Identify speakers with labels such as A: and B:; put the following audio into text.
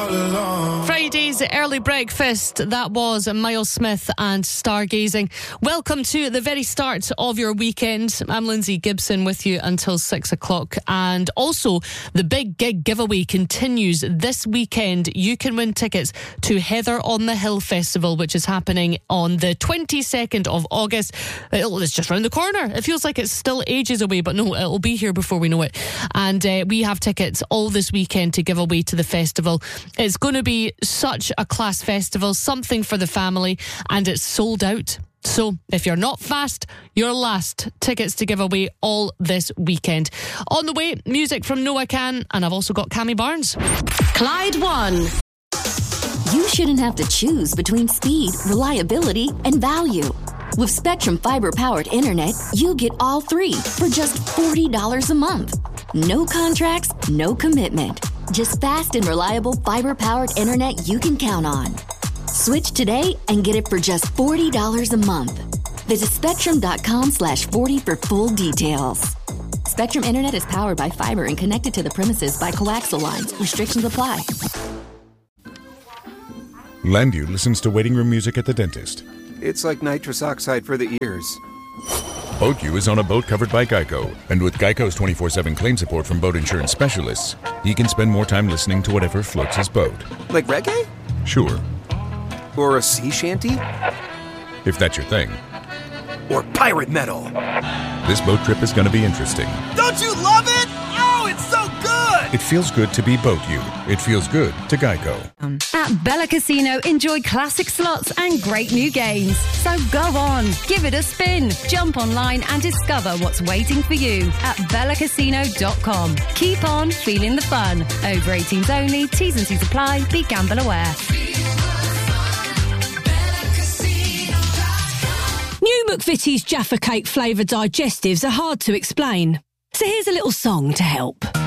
A: Friday's early breakfast, that was Miles Smith and Stargazing. Welcome to the very start of your weekend. I'm Lindsay Gibson with you until 6 o'clock. And also, the Big Gig giveaway continues this weekend. You can win tickets to Heather on the Hill Festival, which is happening on the 22nd of August. It's just round the corner. It feels like it's still ages away, but no, it'll be here before we know it. And we have tickets all this weekend to give away to the festival. It's going to be such a class festival, something for the family, and it's sold out. So if you're not fast, you're last. Tickets to give away all this weekend. On the way, music from Noah Kahan, and I've also got Cammy Barnes.
B: Clyde One. You shouldn't have to choose between speed, reliability, and value. With Spectrum Fiber-powered internet, you get all three for just $40 a month. No contracts, no commitment. Just fast and reliable fiber-powered internet you can count on. Switch today and get it for just $40 a month. Visit Spectrum.com/40 for full details. Spectrum Internet is powered by fiber and connected to the premises by coaxial lines. Restrictions apply.
C: Landu listens to waiting room music at the dentist.
D: It's like nitrous oxide for the ears.
C: BoatU is on a boat covered by Geico. And with Geico's 24/7 claim support from boat insurance specialists, he can spend more time listening to whatever floats his boat.
D: Like reggae?
C: Sure.
D: Or a sea shanty?
C: If that's your thing.
D: Or pirate metal?
C: This boat trip is going to be interesting.
E: Don't you love it? Oh, it's so good!
C: It feels good to be BoatU. It feels good to Geico.
F: At Bella Casino, enjoy classic slots and great new games. So go on, give it a spin. Jump online and discover what's waiting for you at bellacasino.com. Keep on feeling the fun. Over 18s only, T's and C's apply. Be gamble aware.
G: New McVitie's Jaffa Cake flavoured digestives are hard to explain. So here's a little song to help.